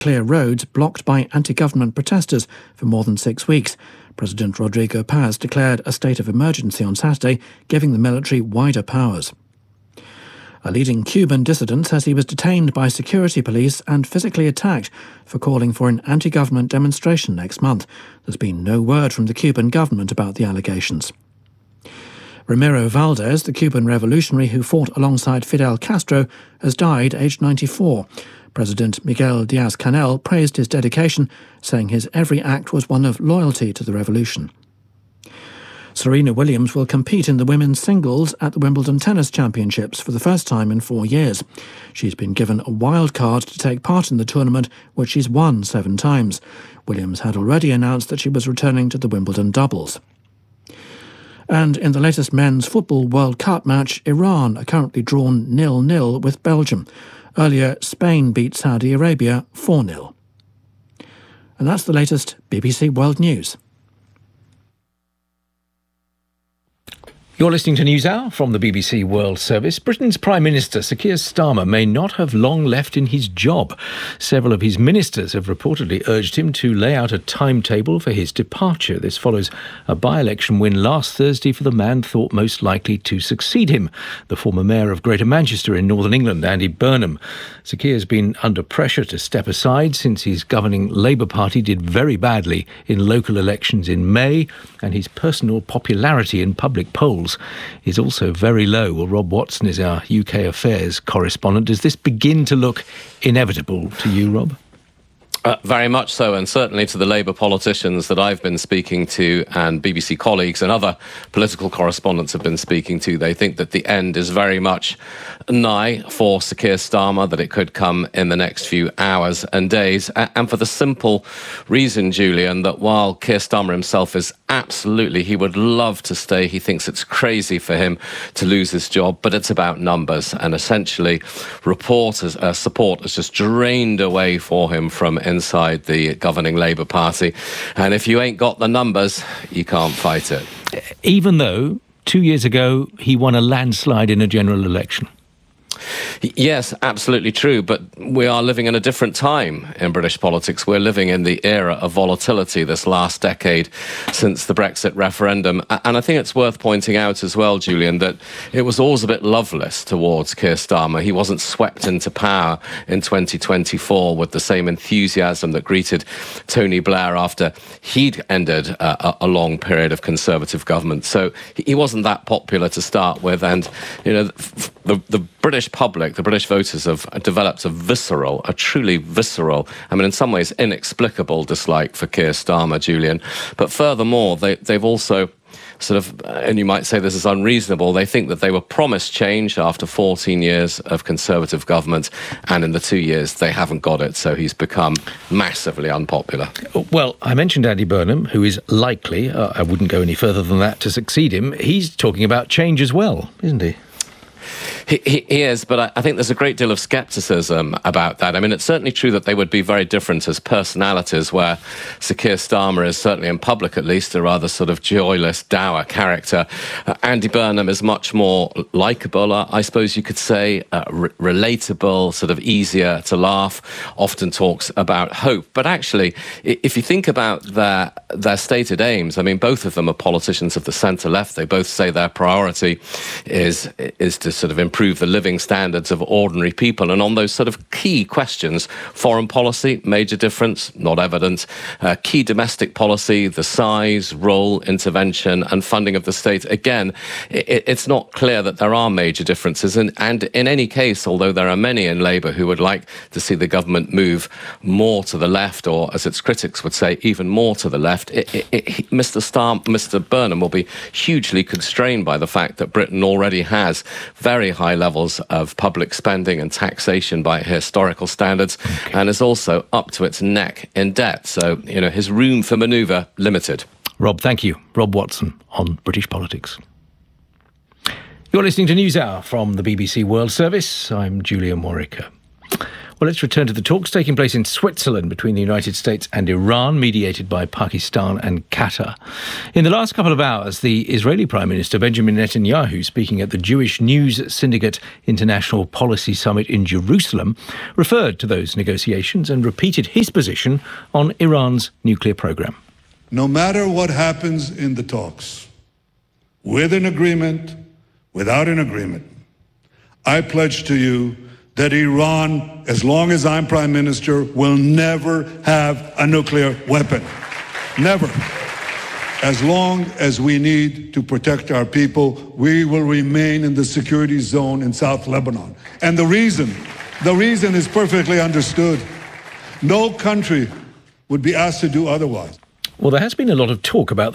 clear roads blocked by anti-government protesters for more than 6 weeks. President Rodrigo Paz declared a state of emergency on Saturday, giving the military wider powers. A leading Cuban dissident says he was detained by security police and physically attacked for calling for an anti-government demonstration next month. There's been no word from the Cuban government about the allegations. Ramiro Valdez, the Cuban revolutionary who fought alongside Fidel Castro, has died aged 94. President Miguel Diaz-Canel praised his dedication, saying his every act was one of loyalty to the revolution. Serena Williams will compete in the women's singles at the Wimbledon Tennis Championships for the first time in 4 years. She's been given a wild card to take part in the tournament, which she's won 7 times. Williams had already announced that she was returning to the Wimbledon doubles. And in the latest men's football World Cup match, Iran are currently drawn 0-0 with Belgium. Earlier, Spain beat Saudi Arabia 4-0. And that's the latest BBC World News. You're listening to NewsHour from the BBC World Service. Britain's Prime Minister, Sir Keir Starmer, may not have long left in his job. Several of his ministers have reportedly urged him to lay out a timetable for his departure. This follows a by-election win last Thursday for the man thought most likely to succeed him, the former mayor of Greater Manchester in Northern England, Andy Burnham. Sir Keir has been under pressure to step aside since his governing Labour Party did very badly in local elections in May, and his personal popularity in public polls is also very low. Well, Rob Watson is our UK affairs correspondent. Does this begin to look inevitable to you, Rob? Very much so, and certainly to the Labour politicians that I've been speaking to and BBC colleagues and other political correspondents have been speaking to, they think that the end is very much nigh for Sir Keir Starmer, that it could come in the next few hours and days. And for the simple reason, Julian, that while Keir Starmer himself is absolutely, he would love to stay, he thinks it's crazy for him to lose his job, but it's about numbers. And essentially, support has just drained away for him from inside the governing Labour Party. And if you ain't got the numbers, you can't fight it. Even though 2 years ago he won a landslide in a general election. Yes, absolutely true. But we are living in a different time in British politics. We're living in the era of volatility this last decade since the Brexit referendum. And I think it's worth pointing out as well, Julian, that it was always a bit loveless towards Keir Starmer. He wasn't swept into power in 2024 with the same enthusiasm that greeted Tony Blair after he'd ended a long period of Conservative government. So he wasn't that popular to start with. And, you know, the British public, the British voters have developed a truly visceral, I mean, in some ways inexplicable dislike for Keir Starmer, Julian. But furthermore, they've also sort of, and you might say this is unreasonable, they think that they were promised change after 14 years of Conservative government, and in the 2 years they haven't got it, so he's become massively unpopular. Well, I mentioned Andy Burnham, who is likely, I wouldn't go any further than that, to succeed him. He's talking about change as well, isn't he? He is, but I think there's a great deal of scepticism about that. I mean, it's certainly true that they would be very different as personalities, where Sir Keir Starmer is certainly in public, at least, a rather sort of joyless, dour character. Andy Burnham is much more likeable, I suppose you could say, relatable, sort of easier to laugh, often talks about hope. But actually, if you think about their stated aims, I mean, both of them are politicians of the centre-left. They both say their priority is to sort of improve the living standards of ordinary people. And on those sort of key questions, foreign policy, major difference, not evident. Key domestic policy, the size, role, intervention and funding of the state. Again, it's not clear that there are major differences. And in any case, although there are many in Labour who would like to see the government move more to the left, or as its critics would say, even more to the left, Mr. Burnham will be hugely constrained by the fact that Britain already has very high levels of public spending and taxation by historical standards, and is also up to its neck in debt. So, you know, his room for manoeuvre limited. Rob, thank you. Rob Watson on British politics. You're listening to NewsHour from the BBC World Service. I'm Julian Warwicker. Well, let's return to the talks taking place in Switzerland between the United States and Iran, mediated by Pakistan and Qatar. In the last couple of hours, the Israeli Prime Minister Benjamin Netanyahu, speaking at the Jewish News Syndicate International Policy Summit in Jerusalem, referred to those negotiations and repeated his position on Iran's nuclear program. No matter what happens in the talks, with an agreement, without an agreement, I pledge to you that Iran, as long as I'm Prime Minister, will never have a nuclear weapon. Never. As long as we need to protect our people, we will remain in the security zone in South Lebanon. And the reason is perfectly understood. No country would be asked to do otherwise. Well, there has been a lot of talk about the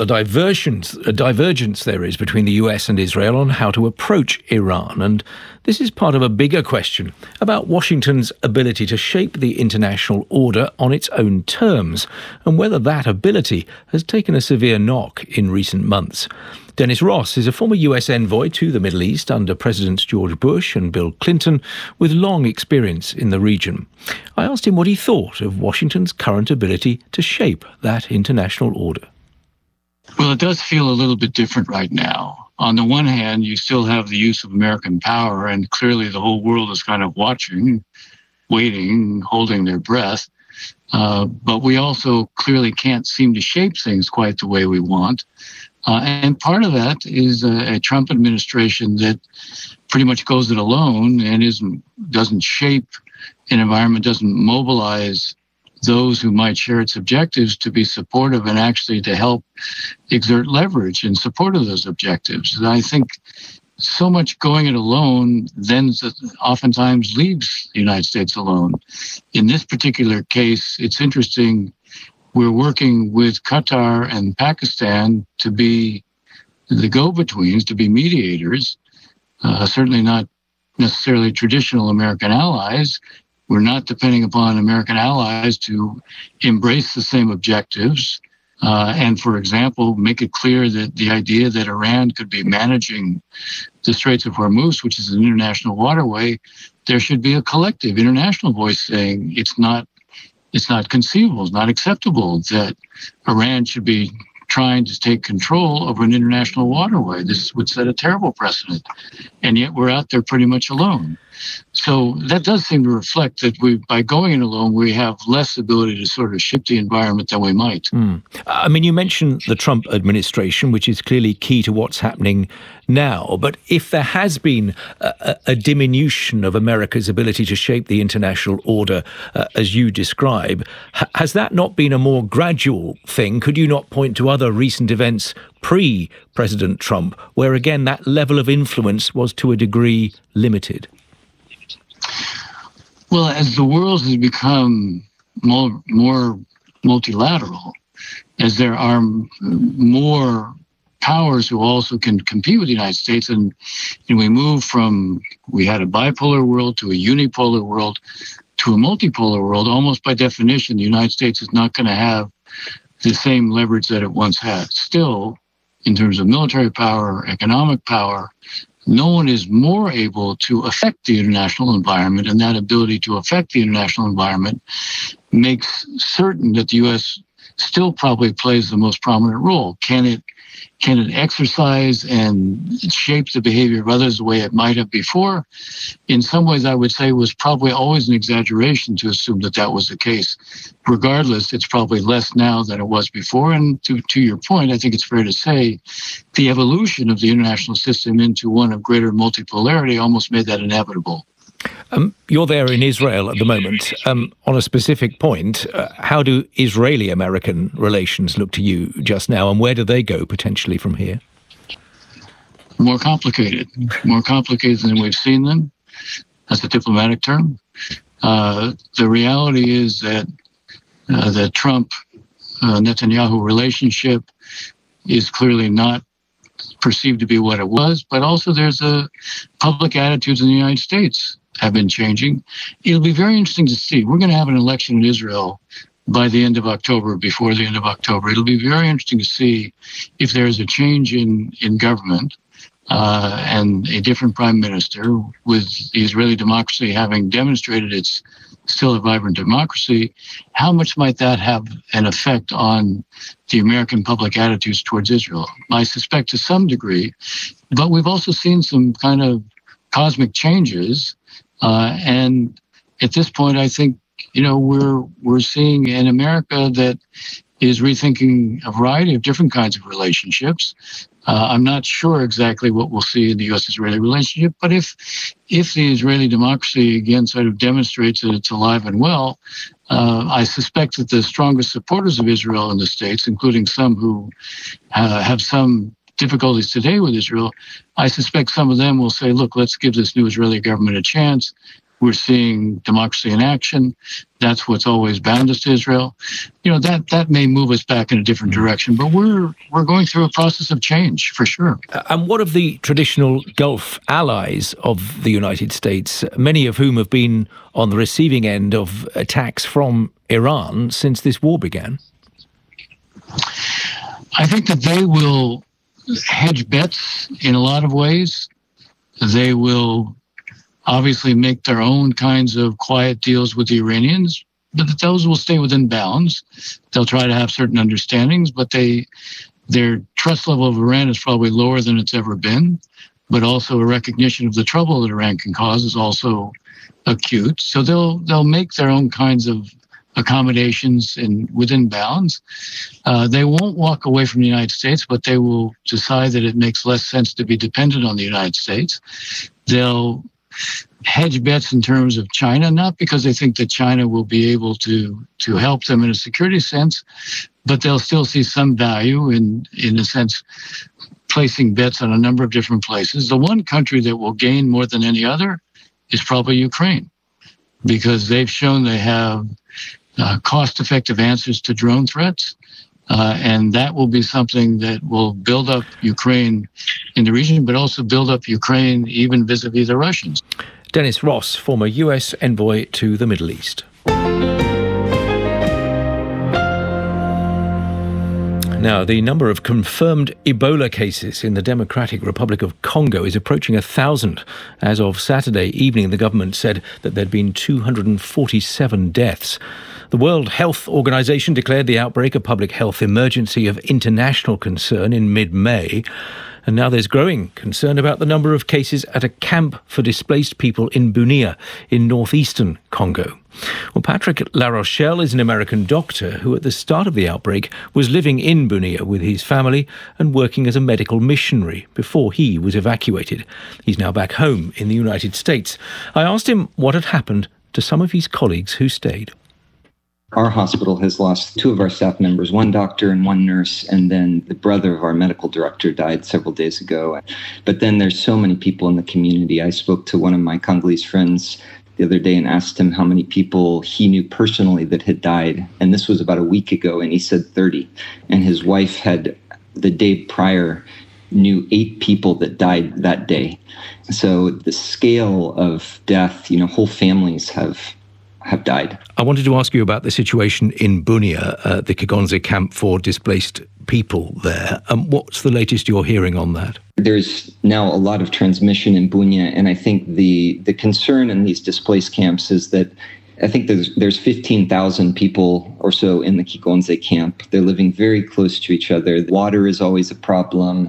divergence there is between the US and Israel on how to approach Iran. And this is part of a bigger question about Washington's ability to shape the international order on its own terms and whether that ability has taken a severe knock in recent months. Dennis Ross is a former US envoy to the Middle East under Presidents George Bush and Bill Clinton, with long experience in the region. I asked him what he thought of Washington's current ability to shape that international order. Well, it does feel a little bit different right now. On the one hand, you still have the use of American power, and clearly the whole world is kind of watching, waiting, holding their breath. But we also clearly can't seem to shape things quite the way we want. And part of that is a Trump administration that pretty much goes it alone and doesn't shape an environment, doesn't mobilize those who might share its objectives to be supportive and actually to help exert leverage in support of those objectives. And I think so much going it alone then oftentimes leaves the United States alone. In this particular case, it's interesting. We're working with Qatar and Pakistan to be the go-betweens, to be mediators, certainly not necessarily traditional American allies. We're not depending upon American allies to embrace the same objectives and, for example, make it clear that the idea that Iran could be managing the Straits of Hormuz, which is an international waterway, there should be a collective international voice saying it's not conceivable, it's not acceptable that Iran should be trying to take control over an international waterway. This would set a terrible precedent. And yet we're out there pretty much alone. So that does seem to reflect that by going it alone, we have less ability to sort of shape the environment than we might. I mean, you mentioned the Trump administration, which is clearly key to what's happening now. But if there has been a diminution of America's ability to shape the international order, as you describe, has that not been a more gradual thing? Could you not point to other recent events pre-President Trump, where, again, that level of influence was to a degree limited? Well, as the world has become more multilateral, as there are more powers who also can compete with the United States, and we move from, we had a bipolar world to a unipolar world to a multipolar world, almost by definition, the United States is not going to have the same leverage that it once had. Still, in terms of military power, economic power, no one is more able to affect the international environment, and that ability to affect the international environment makes certain that the U.S. still probably plays the most prominent role. Can it exercise and shape the behavior of others the way it might have before? In some ways, I would say it was probably always an exaggeration to assume that that was the case. Regardless, it's probably less now than it was before. And to your point, I think it's fair to say the evolution of the international system into one of greater multipolarity almost made that inevitable. You're there in Israel at the moment. On a specific point, how do Israeli-American relations look to you just now, and where do they go potentially from here? More complicated than we've seen them. That's a diplomatic term. The reality is that the Trump-Netanyahu relationship is clearly not perceived to be what it was, but also there's a public attitudes in the United States have been changing. It'll be very interesting to see. We're going to have an election in Israel by the end of October, before the end of October. It'll be very interesting to see if there's a change in government and a different prime minister, with the Israeli democracy having demonstrated its still a vibrant democracy, how much might that have an effect on the American public attitudes towards Israel? I suspect to some degree, but we've also seen some kind of cosmic changes. And at this point, I think, we're seeing an America that is rethinking a variety of different kinds of relationships. I'm not sure exactly what we'll see in the U.S.-Israeli relationship, but if the Israeli democracy again sort of demonstrates that it's alive and well, I suspect that the strongest supporters of Israel in the States, including some who have some difficulties today with Israel, I suspect some of them will say, look, let's give this new Israeli government a chance. We're seeing democracy in action. That's what's always bound us to Israel. That may move us back in a different direction, but we're going through a process of change for sure. And what of the traditional Gulf allies of the United States, many of whom have been on the receiving end of attacks from Iran since this war began? I think that they will hedge bets in a lot of ways. They will obviously make their own kinds of quiet deals with the Iranians, but those will stay within bounds. They'll try to have certain understandings, but their trust level of Iran is probably lower than it's ever been, but also a recognition of the trouble that Iran can cause is also acute. So they'll make their own kinds of accommodations within bounds. They won't walk away from the United States, but they will decide that it makes less sense to be dependent on the United States. They'll hedge bets in terms of China, not because they think that China will be able to help them in a security sense, but they'll still see some value in a sense, placing bets on a number of different places. The one country that will gain more than any other is probably Ukraine, because they've shown they have cost-effective answers to drone threats. And that will be something that will build up Ukraine in the region, but also build up Ukraine even vis-a-vis the Russians. Dennis Ross, former US envoy to the Middle East. Now, the number of confirmed Ebola cases in the Democratic Republic of Congo is approaching 1,000. As of Saturday evening, the government said that there'd been 247 deaths. The World Health Organization declared the outbreak a public health emergency of international concern in mid-May. And now there's growing concern about the number of cases at a camp for displaced people in Bunia in northeastern Congo. Well, Patrick Larochelle is an American doctor who at the start of the outbreak was living in Bunia with his family and working as a medical missionary before he was evacuated. He's now back home in the United States. I asked him what had happened to some of his colleagues who stayed. Our hospital has lost 2 of our staff members, 1 doctor and 1 nurse, and then the brother of our medical director died several days ago. But then there's so many people in the community. I spoke to one of my Congolese friends the other day and asked him how many people he knew personally that had died. And this was about a week ago, and he said 30. And his wife had, the day prior, knew 8 people that died that day. So the scale of death, whole families have died. I wanted to ask you about the situation in Bunia, the Kigonze camp for displaced people there. What's the latest you're hearing on that? There's now a lot of transmission in Bunia, and I think the concern in these displaced camps is that I think there's 15,000 people or so in the Kigonze camp. They're living very close to each other. Water is always a problem.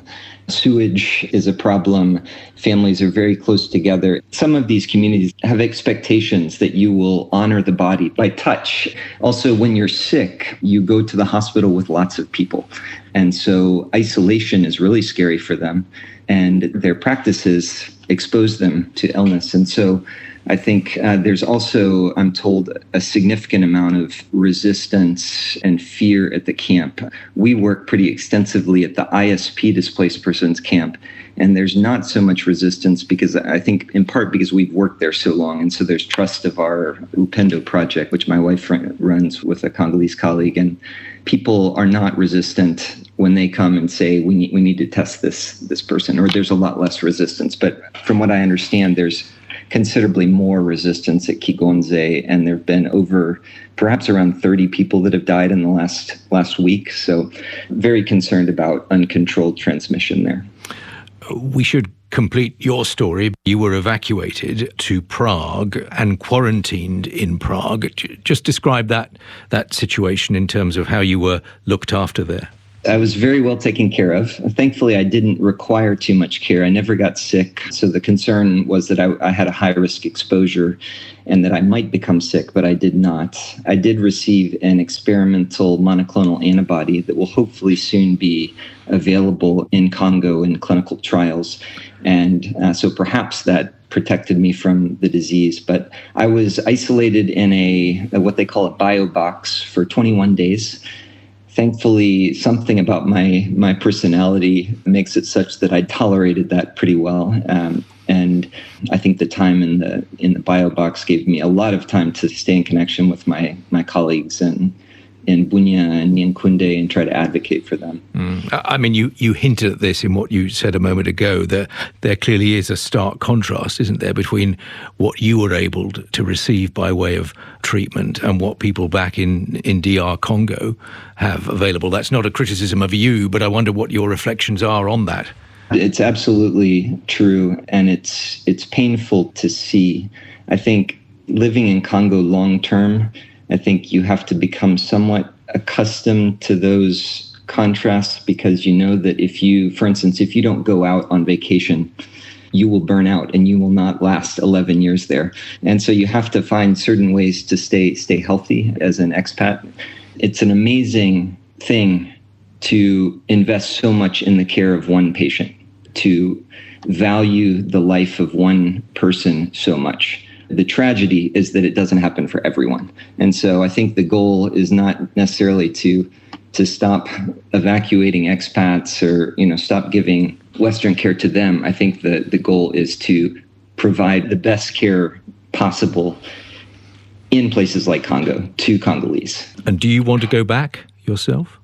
Sewage is a problem. Families are very close together. Some of these communities have expectations that you will honor the body by touch. Also, when you're sick, you go to the hospital with lots of people. And so isolation is really scary for them. And their practices expose them to illness. And so I think there's also, I'm told, a significant amount of resistance and fear at the camp. We work pretty extensively at the ISP displaced persons camp, and there's not so much resistance because I think in part because we've worked there so long. And so there's trust of our Upendo project, which my wife runs with a Congolese colleague. And people are not resistant when they come and say, we need to test this person, or there's a lot less resistance. But from what I understand, there's considerably more resistance at Kigonze, and there have been perhaps around 30 people that have died in the last week. So very concerned about uncontrolled transmission there. We should complete your story, you were evacuated to Prague and quarantined in Prague. Just describe that situation in terms of how you were looked after there. I was very well taken care of. Thankfully, I didn't require too much care. I never got sick. So the concern was that I had a high-risk exposure and that I might become sick, but I did not. I did receive an experimental monoclonal antibody that will hopefully soon be available in Congo in clinical trials. And so perhaps that protected me from the disease. But I was isolated in a what they call a biobox for 21 days. Thankfully, something about my personality makes it such that I tolerated that pretty well. And I think the time in the biobox gave me a lot of time to stay in connection with my colleagues in Bunia and Nyankunde and try to advocate for them. I mean, you hinted at this in what you said a moment ago, that there clearly is a stark contrast, isn't there, between what you were able to receive by way of treatment and what people back in DR Congo have available. That's not a criticism of you, but I wonder what your reflections are on that. It's absolutely true, and it's painful to see. I think living in Congo long term, I think you have to become somewhat accustomed to those contrasts, because you know that if you don't go out on vacation, you will burn out and you will not last 11 years there. And so you have to find certain ways to stay healthy as an expat. It's an amazing thing to invest so much in the care of one patient, to value the life of one person so much. The tragedy is that it doesn't happen for everyone. And so I think the goal is not necessarily to stop evacuating expats or, stop giving Western care to them. I think the goal is to provide the best care possible in places like Congo to Congolese. And do you want to go back yourself?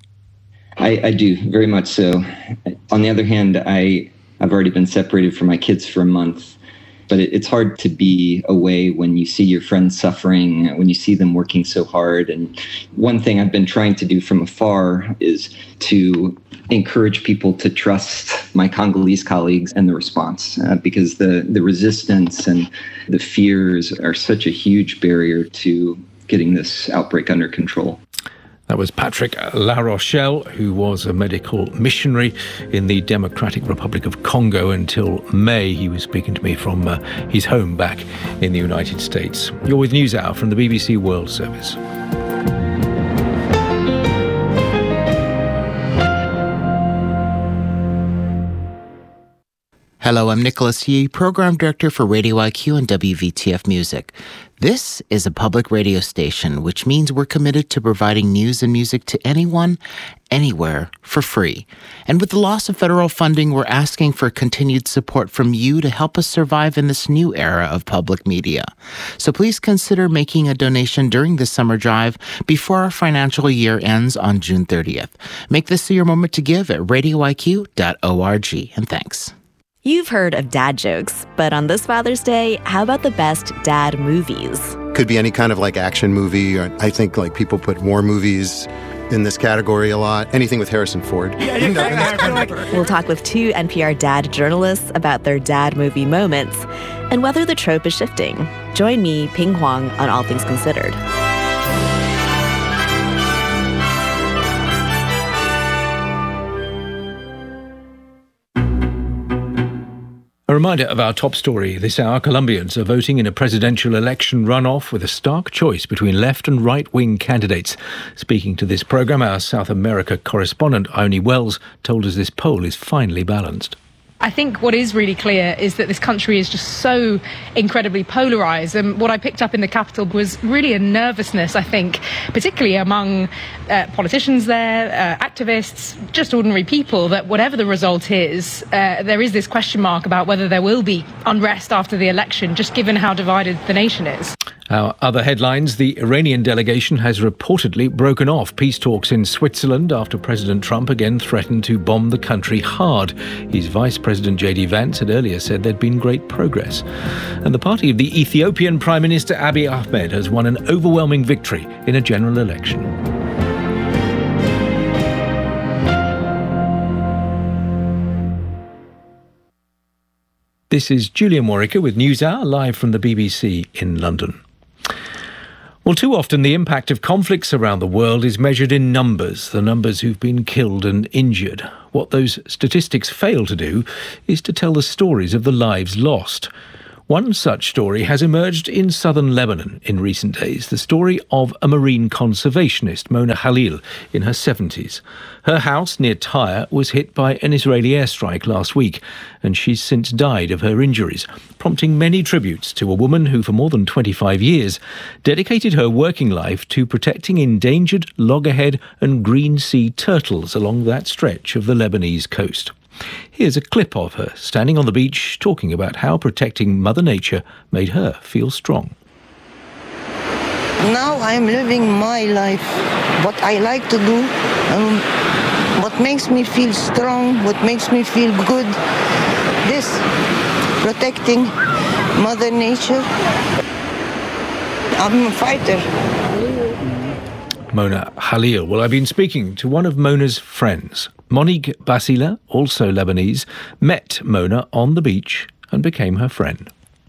I do, very much so. On the other hand, I've already been separated from my kids for a month. But it's hard to be away when you see your friends suffering, when you see them working so hard. And one thing I've been trying to do from afar is to encourage people to trust my Congolese colleagues and the response, because the resistance and the fears are such a huge barrier to getting this outbreak under control. That was Patrick Larochelle, who was a medical missionary in the Democratic Republic of Congo until May. He was speaking to me from his home back in the United States. You're with NewsHour from the BBC World Service. Hello, I'm Nicholas Yee, Program Director for Radio IQ and WVTF Music. This is a public radio station, which means we're committed to providing news and music to anyone, anywhere, for free. And with the loss of federal funding, we're asking for continued support from you to help us survive in this new era of public media. So please consider making a donation during the summer drive before our financial year ends on June 30th. Make this your moment to give at radioiq.org. And thanks. You've heard of dad jokes, but on this Father's Day, how about the best dad movies? Could be any kind of action movie. Or I think people put war movies in this category a lot. Anything with Harrison Ford. We'll talk with two NPR dad journalists about their dad movie moments and whether the trope is shifting. Join me, Ping Huang, on All Things Considered. A reminder of our top story this hour. Colombians are voting in a presidential election runoff with a stark choice between left and right-wing candidates. Speaking to this programme, our South America correspondent, Ione Wells, told us this poll is finely balanced. I think what is really clear is that this country is just so incredibly polarised. And what I picked up in the capital was really a nervousness, I think, particularly among politicians there, activists, just ordinary people, that whatever the result is, there is this question mark about whether there will be unrest after the election, just given how divided the nation is. Our other headlines: the Iranian delegation has reportedly broken off peace talks in Switzerland after President Trump again threatened to bomb the country hard. His Vice President J.D. Vance had earlier said there'd been great progress. And the party of the Ethiopian Prime Minister Abiy Ahmed has won an overwhelming victory in a general election. This is Julian Warwicker with NewsHour, live from the BBC in London. Well, too often the impact of conflicts around the world is measured in numbers, the numbers who've been killed and injured. What those statistics fail to do is to tell the stories of the lives lost. One such story has emerged in southern Lebanon in recent days, the story of a marine conservationist, Mona Khalil, in her 70s. Her house near Tyre was hit by an Israeli airstrike last week, and she's since died of her injuries, prompting many tributes to a woman who for more than 25 years dedicated her working life to protecting endangered loggerhead and green sea turtles along that stretch of the Lebanese coast. Here's a clip of her standing on the beach talking about how protecting Mother Nature made her feel strong. Now I'm living my life, what I like to do, what makes me feel strong, what makes me feel good. This, protecting Mother Nature. I'm a fighter. Mona Khalil. Well, I've been speaking to one of Mona's friends. Monique Basila, also Lebanese, met Mona on the beach and became her friend.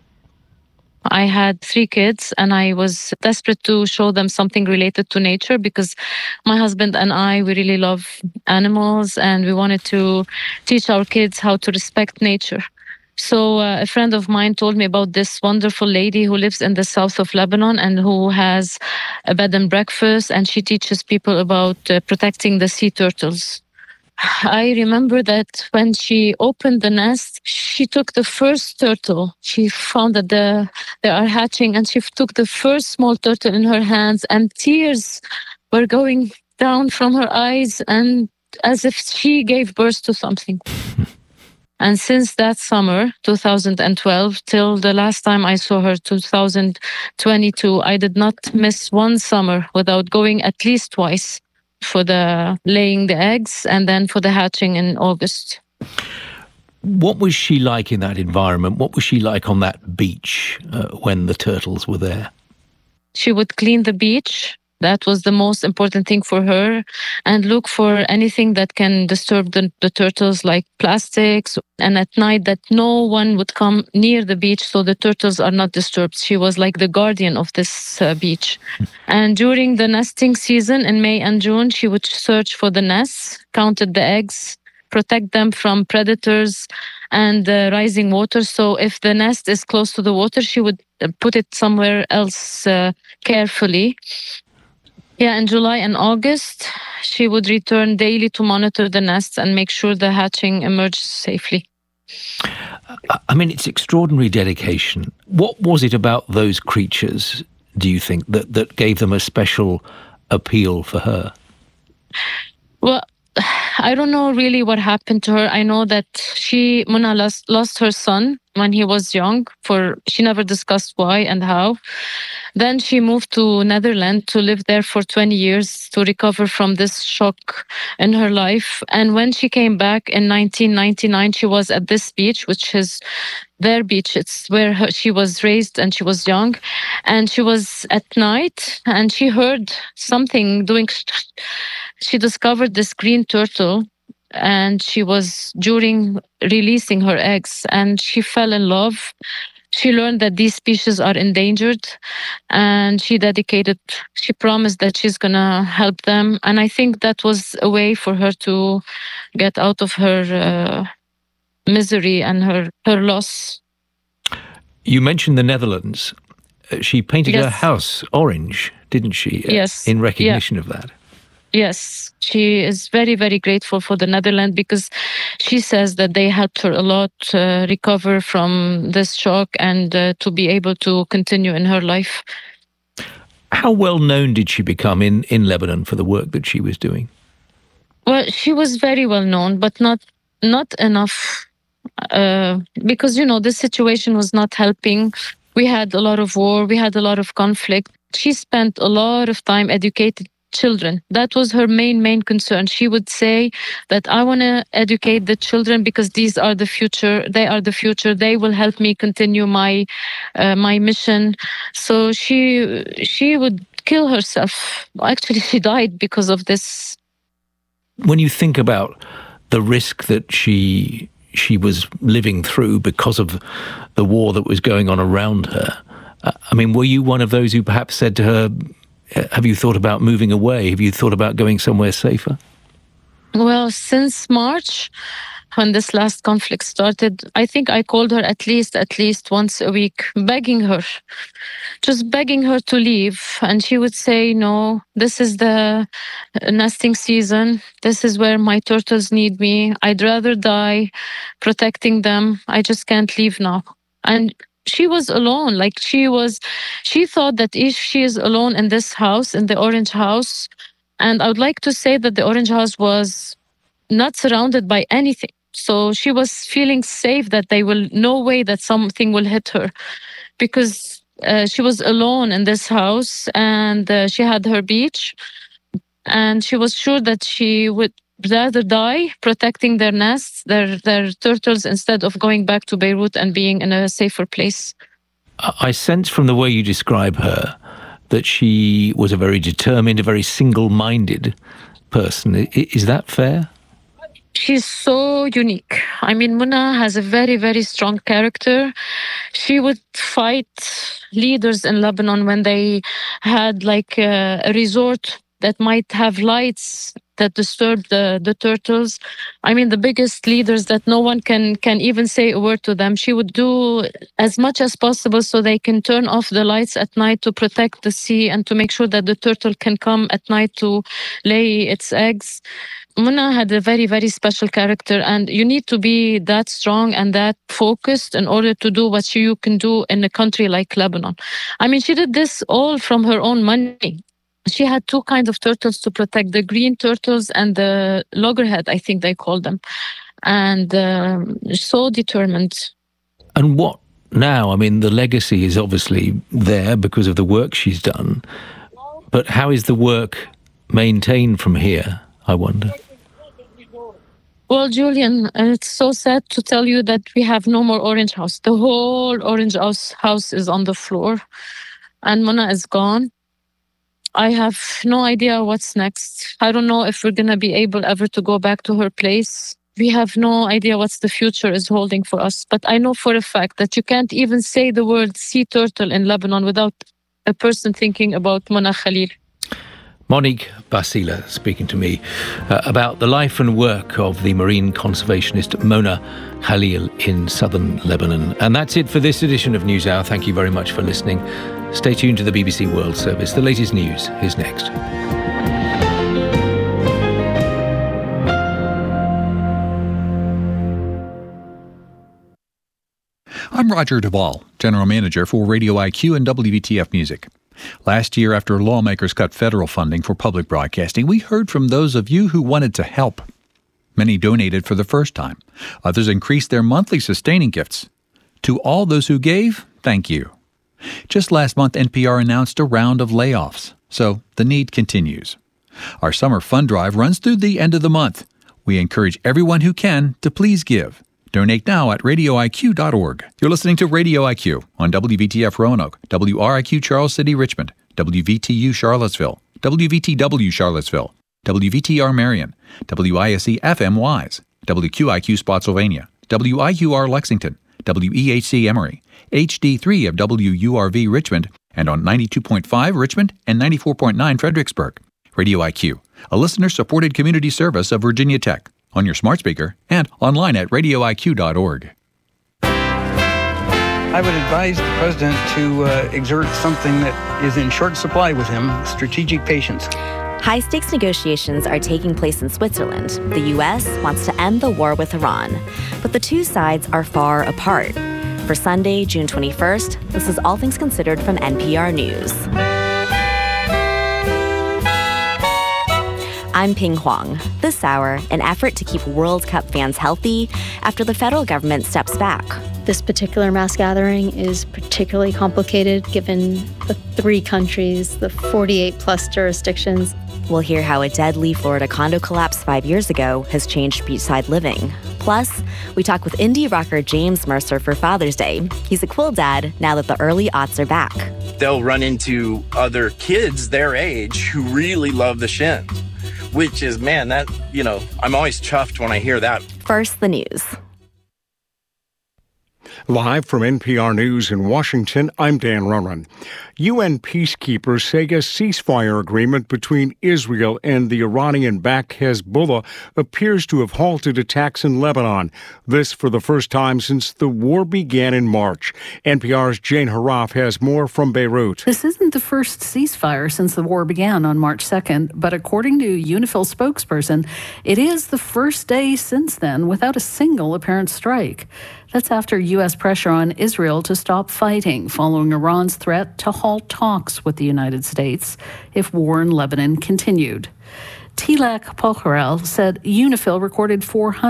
I had 3 kids and I was desperate to show them something related to nature because my husband and I, we really love animals and we wanted to teach our kids how to respect nature. So a friend of mine told me about this wonderful lady who lives in the south of Lebanon and who has a bed and breakfast, and she teaches people about protecting the sea turtles. I remember that when she opened the nest, she took the first turtle. She found that they are hatching, and she took the first small turtle in her hands, and tears were going down from her eyes, and as if she gave birth to something. And since that summer, 2012, till the last time I saw her, 2022, I did not miss one summer without going at least twice for the laying the eggs and then for the hatching in August. What was she like in that environment? What was she like on that beach when the turtles were there? She would clean the beach. That was the most important thing for her, and look for anything that can disturb the turtles, like plastics. And at night that no one would come near the beach so the turtles are not disturbed. She was like the guardian of this beach. And during the nesting season in May and June, she would search for the nests, counted the eggs, protect them from predators and rising water. So if the nest is close to the water, she would put it somewhere else carefully. Yeah, in July and August, she would return daily to monitor the nests and make sure the hatching emerged safely. I mean, it's extraordinary dedication. What was it about those creatures, do you think, that gave them a special appeal for her? Well, I don't know really what happened to her. I know that Mona lost her son when he was young. She never discussed why and how. Then she moved to Netherlands to live there for 20 years to recover from this shock in her life. And when she came back in 1999, she was at this beach, which is their beach. It's where she was raised and she was young. And she was at night and she heard something doing. She discovered this green turtle, and she was during releasing her eggs, and she fell in love. She learned that these species are endangered, and she promised that she's going to help them. And I think that was a way for her to get out of her misery and her loss. You mentioned the Netherlands. She painted her house orange, didn't she? Yes. In recognition of that. Yes, she is very, very grateful for the Netherlands because she says that they helped her a lot recover from this shock and to be able to continue in her life. How well known did she become in Lebanon for the work that she was doing? Well, she was very well known, but not enough because, this situation was not helping. We had a lot of war. We had a lot of conflict. She spent a lot of time educating children. That was her main concern. She would say that I want to educate the children because these are the future. They are the future. They will help me continue my mission. So she would kill herself. Actually, she died because of this. When you think about the risk that she she was living through because of the war that was going on around her. I mean, were you one of those who perhaps said to her, have you thought about moving away? Have you thought about going somewhere safer? Well, since March, when this last conflict started, I think I called her at least once a week, begging her to leave. And she would say, no, this is the nesting season. This is where my turtles need me. I'd rather die protecting them. I just can't leave now. And she was alone. She thought that if she is alone in this house, in the Orange House, and I would like to say that the Orange House was not surrounded by anything. So she was feeling safe that no way that something will hit her, because she was alone in this house, and she had her beach, and she was sure that she would rather die protecting their nests, their turtles, instead of going back to Beirut and being in a safer place. I sense from the way you describe her that she was a very determined, a very single-minded person. Is that fair? She's so unique. I mean, Muna has a very, very strong character. She would fight leaders in Lebanon when they had a resort that might have lights that disturb the turtles. I mean, the biggest leaders that no one can even say a word to them. She would do as much as possible so they can turn off the lights at night to protect the sea and to make sure that the turtle can come at night to lay its eggs. Muna had a very, very special character, and you need to be that strong and that focused in order to do what you can do in a country like Lebanon. I mean, she did this all from her own money. She had two kinds of turtles to protect, the green turtles and the loggerhead, I think they call them. And so determined. And what now? I mean, the legacy is obviously there because of the work she's done. But how is the work maintained from here, I wonder? Well, Julian, it's so sad to tell you that we have no more Orange House. The whole Orange House is on the floor, and Muna is gone. I have no idea what's next. I don't know if we're going to be able ever to go back to her place. We have no idea what the future is holding for us. But I know for a fact that you can't even say the word sea turtle in Lebanon without a person thinking about Muna Khalil. Monique Basila speaking to me about the life and work of the marine conservationist Mona Khalil in southern Lebanon. And that's it for this edition of NewsHour. Thank you very much for listening. Stay tuned to the BBC World Service. The latest news is next. I'm Roger Duvall, General Manager for Radio IQ and WVTF Music. Last year, after lawmakers cut federal funding for public broadcasting, we heard from those of you who wanted to help. Many donated for the first time. Others increased their monthly sustaining gifts. To all those who gave, thank you. Just last month, NPR announced a round of layoffs, so the need continues. Our summer fund drive runs through the end of the month. We encourage everyone who can to please give. Donate now at radioiq.org. You're listening to Radio IQ on WVTF Roanoke, WRIQ Charles City Richmond, WVTU Charlottesville, WVTW Charlottesville, WVTR Marion, WISE FM Wise, WQIQ Spotsylvania, WIUR Lexington, WEHC Emory, HD3 of WURV Richmond, and on 92.5 Richmond and 94.9 Fredericksburg. Radio IQ, a listener-supported community service of Virginia Tech, on your smart speaker and online at radioiq.org. I would advise the president to exert something that is in short supply with him, strategic patience. High-stakes negotiations are taking place in Switzerland. The U.S. wants to end the war with Iran, but the two sides are far apart. For Sunday, June 21st, this is All Things Considered from NPR News. I'm Ping Huang. This hour, an effort to keep World Cup fans healthy after the federal government steps back. This particular mass gathering is particularly complicated given the 3 countries, the 48-plus jurisdictions. We'll hear how a deadly Florida condo collapse 5 years ago has changed beachside living. Plus, we talk with indie rocker James Mercer for Father's Day. He's a cool dad now that the early aughts are back. They'll run into other kids their age who really love the Shins. Which is, man, that, I'm always chuffed when I hear that. First, the news. Live from NPR News in Washington, I'm Dan Ronan. UN peacekeepers say a ceasefire agreement between Israel and the Iranian-backed Hezbollah appears to have halted attacks in Lebanon. This for the first time since the war began in March. NPR's Jane Haraf has more from Beirut. This isn't the first ceasefire since the war began on March 2nd, but according to UNIFIL spokesperson, it is the first day since then without a single apparent strike. That's after U.S. pressure on Israel to stop fighting following Iran's threat to halt talks with the United States if war in Lebanon continued. Tilak Pocharel said UNIFIL recorded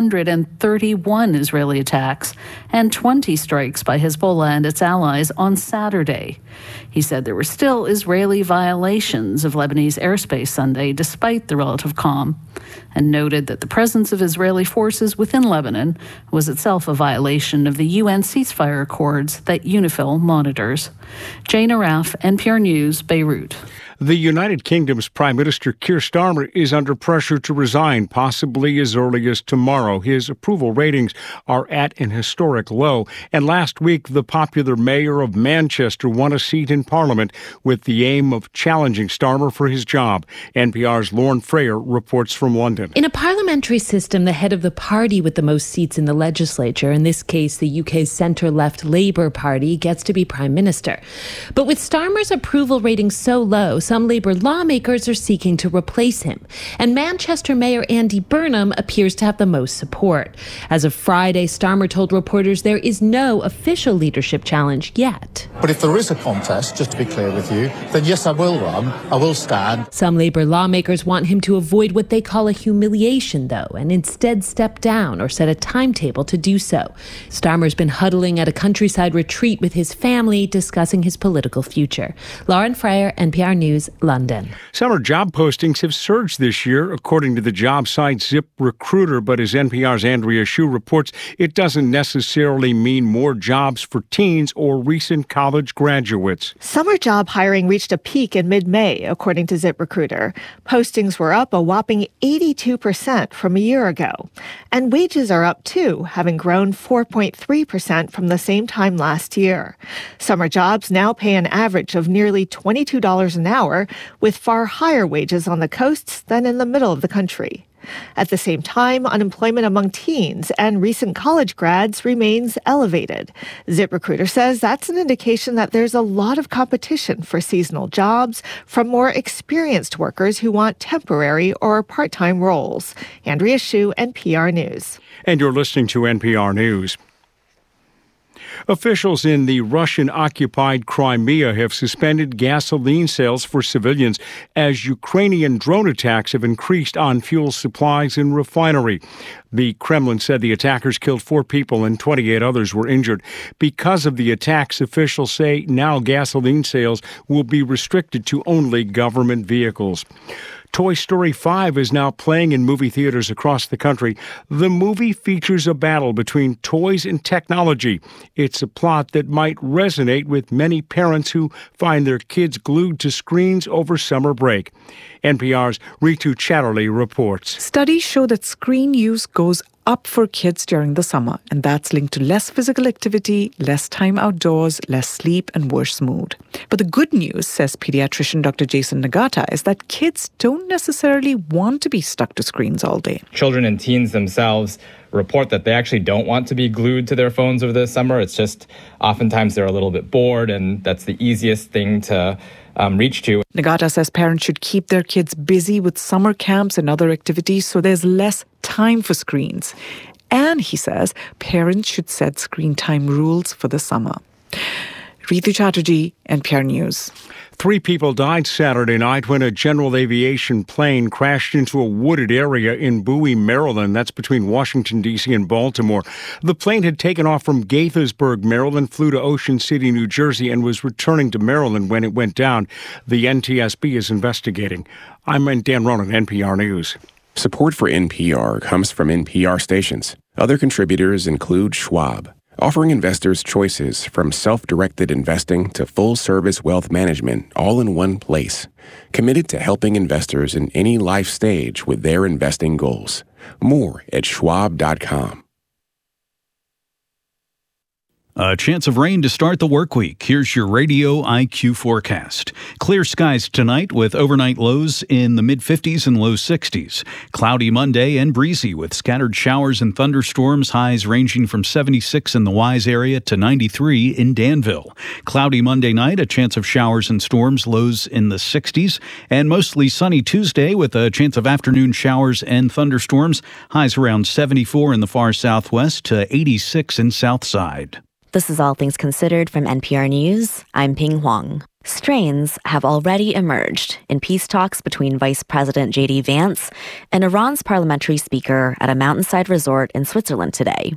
431 Israeli attacks and 20 strikes by Hezbollah and its allies on Saturday. He said there were still Israeli violations of Lebanese airspace Sunday despite the relative calm, and noted that the presence of Israeli forces within Lebanon was itself a violation of the UN ceasefire accords that UNIFIL monitors. Jane Araf, NPR News, Beirut. The United Kingdom's Prime Minister Keir Starmer is under pressure to resign, possibly as early as tomorrow. His approval ratings are at an historic low. And last week, the popular mayor of Manchester won a seat in Parliament with the aim of challenging Starmer for his job. NPR's Lauren Freyer reports from London. In a parliamentary system, the head of the party with the most seats in the legislature, in this case the UK's centre-left Labour Party, gets to be Prime Minister. But with Starmer's approval rating so low, some Labour lawmakers are seeking to replace him. And Manchester Mayor Andy Burnham appears to have the most support. As of Friday, Starmer told reporters there is no official leadership challenge yet. But if there is a contest, just to be clear with you, then yes, I will run. I will stand. Some Labour lawmakers want him to avoid what they call a humiliation, though, and instead step down or set a timetable to do so. Starmer's been huddling at a countryside retreat with his family, discussing his political future. Lauren Freyer, NPR News, London. Summer job postings have surged this year, according to the job site ZipRecruiter, but as NPR's Andrea Hsu reports, it doesn't necessarily mean more jobs for teens or recent college graduates. Summer job hiring reached a peak in mid-May, according to ZipRecruiter. Postings were up a whopping 82% from a year ago. And wages are up too, having grown 4.3% from the same time last year. Summer jobs now pay an average of nearly $22 an hour, with far higher wages on the coasts than in the middle of the country. At the same time, unemployment among teens and recent college grads remains elevated. ZipRecruiter says that's an indication that there's a lot of competition for seasonal jobs from more experienced workers who want temporary or part-time roles. Andrea Hsu, NPR News. And you're listening to NPR News. Officials in the Russian-occupied Crimea have suspended gasoline sales for civilians as Ukrainian drone attacks have increased on fuel supplies and refinery. The Kremlin said the attackers killed 4 people and 28 others were injured. Because of the attacks, officials say now gasoline sales will be restricted to only government vehicles. Toy Story 5 is now playing in movie theaters across the country. The movie features a battle between toys and technology. It's a plot that might resonate with many parents who find their kids glued to screens over summer break. NPR's Ritu Chatterley reports. Studies show that screen use goes up for kids during the summer, and that's linked to less physical activity, less time outdoors, less sleep, and worse mood. But the good news, says pediatrician Dr. Jason Nagata, is that kids don't necessarily want to be stuck to screens all day. Children and teens themselves report that they actually don't want to be glued to their phones over the summer. It's just oftentimes they're a little bit bored, and that's the easiest thing to reach to. Nagata says parents should keep their kids busy with summer camps and other activities so there's less time for screens. And he says parents should set screen time rules for the summer. Ritu Chatterjee, NPR News. 3 people died Saturday night when a general aviation plane crashed into a wooded area in Bowie, Maryland. That's between Washington, D.C. and Baltimore. The plane had taken off from Gaithersburg, Maryland, flew to Ocean City, New Jersey, and was returning to Maryland when it went down. The NTSB is investigating. I'm Dan Ronan, NPR News. Support for NPR comes from NPR stations. Other contributors include Schwab, offering investors choices from self-directed investing to full-service wealth management all in one place. Committed to helping investors in any life stage with their investing goals. More at schwab.com. A chance of rain to start the work week. Here's your Radio IQ forecast. Clear skies tonight with overnight lows in the mid-50s and low 60s. Cloudy Monday and breezy with scattered showers and thunderstorms, highs ranging from 76 in the Wise area to 93 in Danville. Cloudy Monday night, a chance of showers and storms, lows in the 60s. And mostly sunny Tuesday with a chance of afternoon showers and thunderstorms, highs around 74 in the far southwest to 86 in Southside. This is All Things Considered from NPR News. I'm Ping Huang. Strains have already emerged in peace talks between Vice President J.D. Vance and Iran's parliamentary speaker at a mountainside resort in Switzerland today.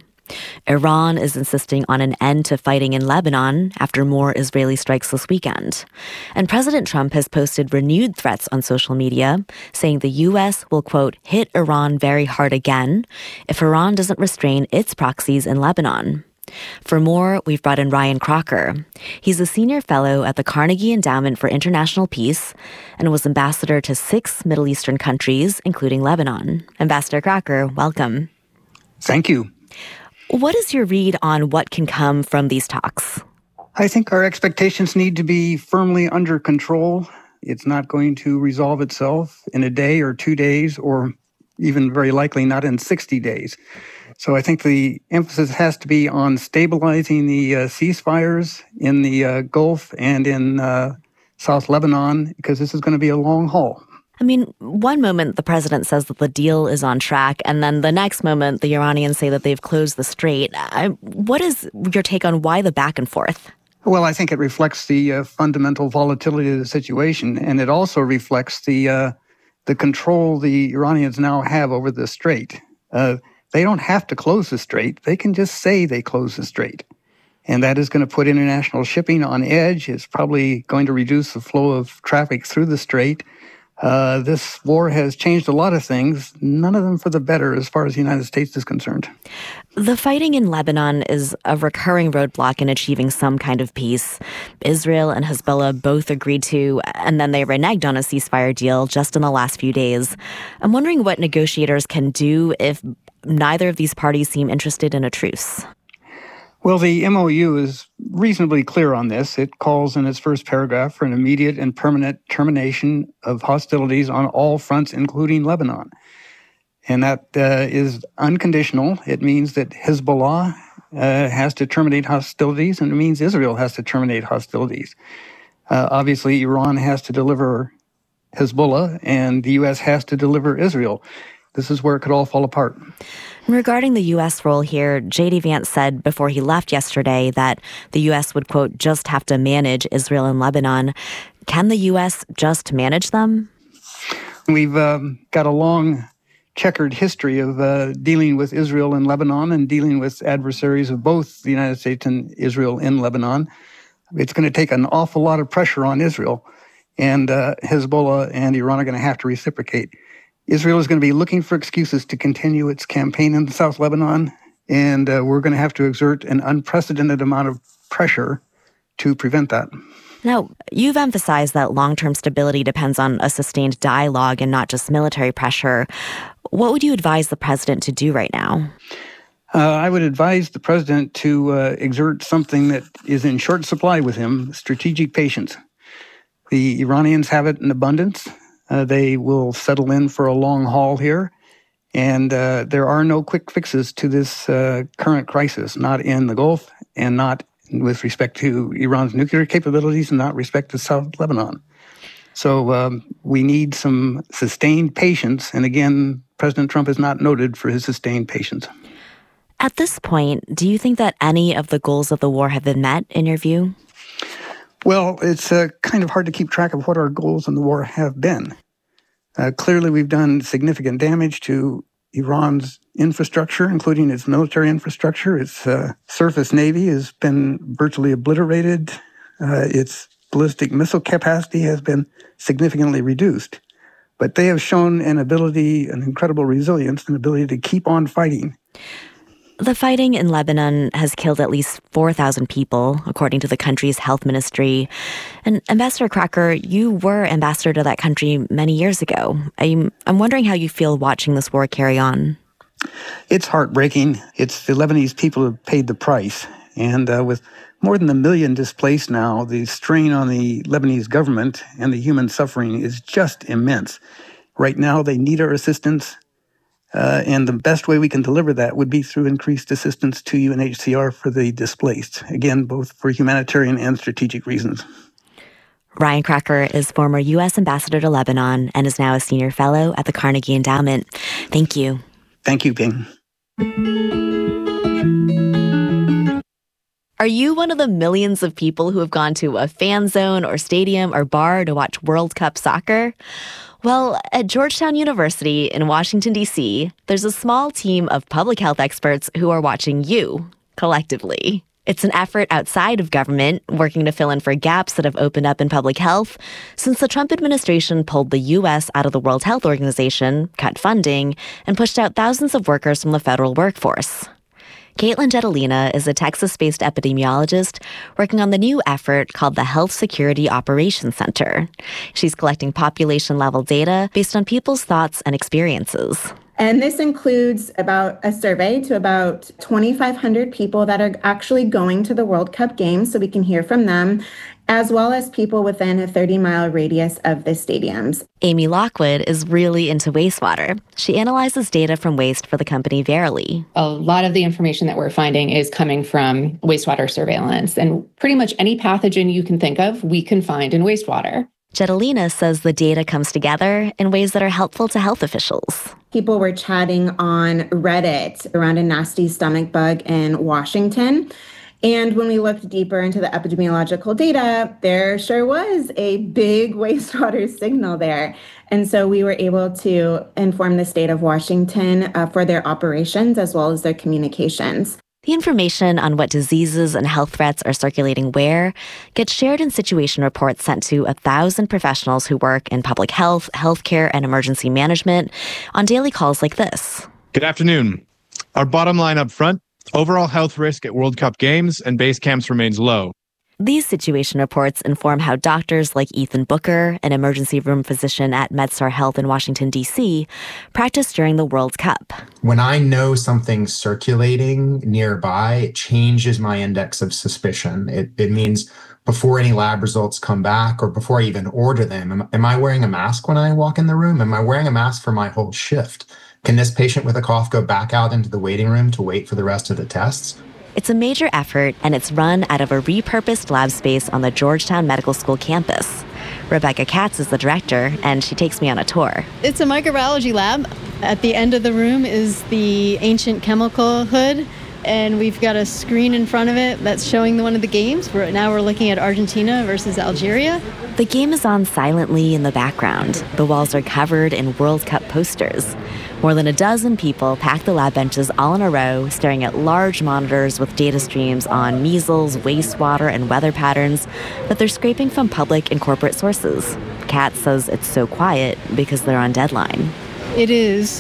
Iran is insisting on an end to fighting in Lebanon after more Israeli strikes this weekend. And President Trump has posted renewed threats on social media, saying the U.S. will, quote, hit Iran very hard again if Iran doesn't restrain its proxies in Lebanon. For more, we've brought in Ryan Crocker. He's a senior fellow at the Carnegie Endowment for International Peace and was ambassador to 6 Middle Eastern countries, including Lebanon. Ambassador Crocker, welcome. Thank you. What is your read on what can come from these talks? I think our expectations need to be firmly under control. It's not going to resolve itself in a day or 2 days, or even very likely not in 60 days. So I think the emphasis has to be on stabilizing the ceasefires in the Gulf and in South Lebanon, because this is going to be a long haul. I mean, one moment the president says that the deal is on track, and then the next moment the Iranians say that they've closed the strait. What is your take on why the back and forth? Well, I think it reflects the fundamental volatility of the situation, and it also reflects the control the Iranians now have over the strait. They don't have to close the strait. They can just say they close the strait. And that is going to put international shipping on edge. It's probably going to reduce the flow of traffic through the strait. This war has changed a lot of things, none of them for the better as far as the United States is concerned. The fighting in Lebanon is a recurring roadblock in achieving some kind of peace. Israel and Hezbollah both agreed to, and then they reneged on a ceasefire deal just in the last few days. I'm wondering what negotiators can do if neither of these parties seem interested in a truce. Well, the MOU is reasonably clear on this. It calls in its first paragraph for an immediate and permanent termination of hostilities on all fronts, including Lebanon. And that is unconditional. It means that Hezbollah has to terminate hostilities, and it means Israel has to terminate hostilities. Obviously, Iran has to deliver Hezbollah, and the U.S. has to deliver Israel. This is where it could all fall apart. Regarding the U.S. role here, J.D. Vance said before he left yesterday that the U.S. would, quote, just have to manage Israel and Lebanon. Can the U.S. just manage them? We've got a long checkered history of dealing with Israel and Lebanon and dealing with adversaries of both the United States and Israel in Lebanon. It's going to take an awful lot of pressure on Israel, and Hezbollah and Iran are going to have to reciprocate. Israel is going to be looking for excuses to continue its campaign in South Lebanon, and we're going to have to exert an unprecedented amount of pressure to prevent that. Now, you've emphasized that long-term stability depends on a sustained dialogue and not just military pressure. What would you advise the president to do right now? I would advise the president to exert something that is in short supply with him, strategic patience. The Iranians have it in abundance. They will settle in for a long haul here. And there are no quick fixes to this current crisis, not in the Gulf and not with respect to Iran's nuclear capabilities and not respect to South Lebanon. So we need some sustained patience. And again, President Trump is not noted for his sustained patience. At this point, do you think that any of the goals of the war have been met, in your view? Well, it's kind of hard to keep track of what our goals in the war have been. Clearly, we've done significant damage to Iran's infrastructure, including its military infrastructure. Its surface navy has been virtually obliterated. Its ballistic missile capacity has been significantly reduced. But they have shown an incredible resilience, an ability to keep on fighting. The fighting in Lebanon has killed at least 4,000 people, according to the country's health ministry. And Ambassador Crocker, you were ambassador to that country many years ago. I'm wondering how you feel watching this war carry on. It's heartbreaking. It's the Lebanese people who have paid the price. And with more than 1 million displaced now, the strain on the Lebanese government and the human suffering is just immense. Right now, they need our assistance. And the best way we can deliver that would be through increased assistance to UNHCR for the displaced. Again, both for humanitarian and strategic reasons. Ryan Cracker is former U.S. ambassador to Lebanon and is now a senior fellow at the Carnegie Endowment. Thank you. Thank you, Ping. Are you one of the millions of people who have gone to a fan zone or stadium or bar to watch World Cup soccer? Well, at Georgetown University in Washington, D.C., there's a small team of public health experts who are watching you, collectively. It's an effort outside of government, working to fill in for gaps that have opened up in public health since the Trump administration pulled the U.S. out of the World Health Organization, cut funding, and pushed out thousands of workers from the federal workforce. Caitlin Jetelina is a Texas-based epidemiologist working on the new effort called the Health Security Operations Center. She's collecting population-level data based on people's thoughts and experiences. And this includes about a survey to about 2,500 people that are actually going to the World Cup games, so we can hear from them, as well as people within a 30-mile radius of the stadiums. Amy Lockwood is really into wastewater. She analyzes data from waste for the company Verily. A lot of the information that we're finding is coming from wastewater surveillance, and pretty much any pathogen you can think of, we can find in wastewater. Jetelina says the data comes together in ways that are helpful to health officials. People were chatting on Reddit around a nasty stomach bug in Washington. And when we looked deeper into the epidemiological data, there sure was a big wastewater signal there. And so we were able to inform the state of Washington for their operations as well as their communications. The information on what diseases and health threats are circulating where gets shared in situation reports sent to 1,000 professionals who work in public health, healthcare, and emergency management on daily calls like this. Good afternoon. Our bottom line up front, overall health risk at World Cup games and base camps remains low. These situation reports inform how doctors like Ethan Booker, an emergency room physician at MedStar Health in Washington, D.C., practice during the World Cup. When I know something's circulating nearby, it changes my index of suspicion. It means before any lab results come back or before I even order them, am I wearing a mask when I walk in the room? Am I wearing a mask for my whole shift? Can this patient with a cough go back out into the waiting room to wait for the rest of the tests? It's a major effort, and it's run out of a repurposed lab space on the Georgetown Medical School campus. Rebecca Katz is the director, and she takes me on a tour. It's a microbiology lab. At the end of the room is the ancient chemical hood, and we've got a screen in front of it that's showing one of the games. Now we're looking at Argentina versus Algeria. The game is on silently in the background. The walls are covered in World Cup posters. More than a dozen people pack the lab benches all in a row, staring at large monitors with data streams on measles, wastewater, and weather patterns that they're scraping from public and corporate sources. Katz says it's so quiet because they're on deadline. It is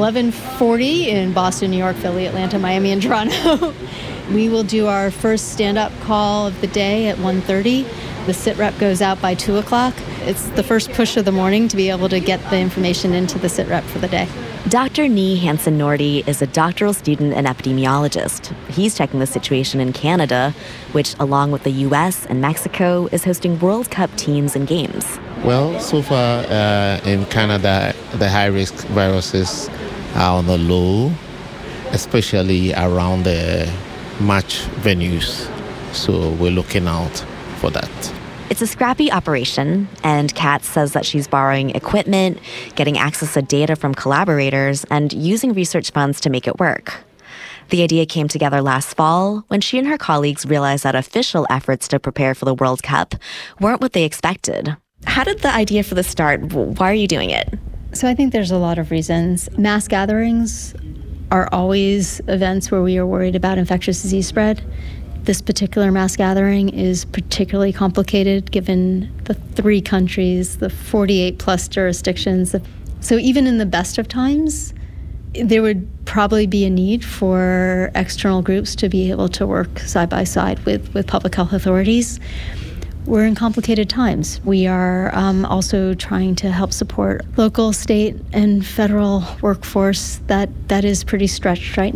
11:40 in Boston, New York, Philly, Atlanta, Miami, and Toronto. We will do our first stand-up call of the day at 1:30. The sit rep goes out by 2 o'clock. It's the first push of the morning to be able to get the information into the sit rep for the day. Dr. Nee Hansen-Nordy is a doctoral student and epidemiologist. He's checking the situation in Canada, which, along with the U.S. and Mexico, is hosting World Cup teams and games. Well, so far in Canada, the high-risk viruses are on the low, especially around the match venues. So we're looking out for that. It's a scrappy operation, and Katz says that she's borrowing equipment, getting access to data from collaborators, and using research funds to make it work. The idea came together last fall when she and her colleagues realized that official efforts to prepare for the World Cup weren't what they expected. How did the idea for this start? Why are you doing it? So I think there's a lot of reasons. Mass gatherings are always events where we are worried about infectious disease spread. This particular mass gathering is particularly complicated given the 3 countries, the 48 plus jurisdictions. So even in the best of times, there would probably be a need for external groups to be able to work side by side with public health authorities. We're in complicated times. We are also trying to help support local, state, and federal workforce that is pretty stretched right now.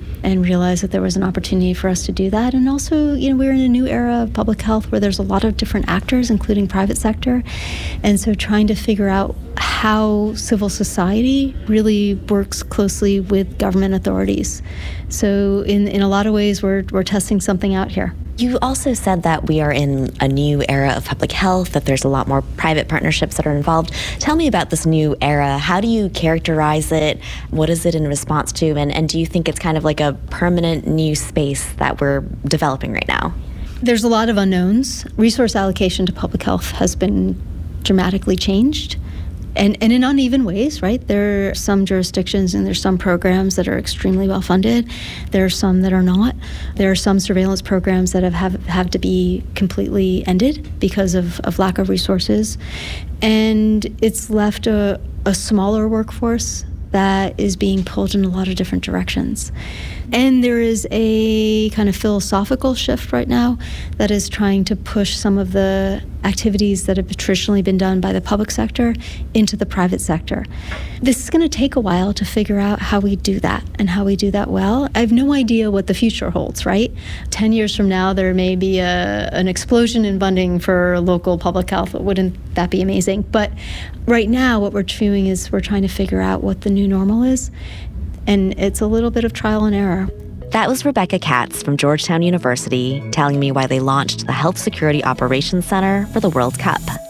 and realized that there was an opportunity for us to do that. And also, we're in a new era of public health where there's a lot of different actors, including private sector. And so trying to figure out how civil society really works closely with government authorities. So in a lot of ways, we're testing something out here. You also said that we are in a new era of public health, that there's a lot more private partnerships that are involved. Tell me about this new era. How do you characterize it? What is it in response to? And do you think it's kind of like a permanent new space that we're developing right now? There's a lot of unknowns. Resource allocation to public health has been dramatically changed. And in uneven ways, right? There are some jurisdictions and there's some programs that are extremely well funded. There are some that are not. There are some surveillance programs that have to be completely ended because of lack of resources. And it's left a smaller workforce that is being pulled in a lot of different directions. And there is a kind of philosophical shift right now that is trying to push some of the activities that have traditionally been done by the public sector into the private sector. This is going to take a while to figure out how we do that and how we do that well. I have no idea what the future holds, right? 10 years from now, there may be an explosion in funding for local public health. Wouldn't that be amazing? But right now, what we're doing is we're trying to figure out what the new normal is. And it's a little bit of trial and error. That was Rebecca Katz from Georgetown University telling me why they launched the Health Security Operations Center for the World Cup.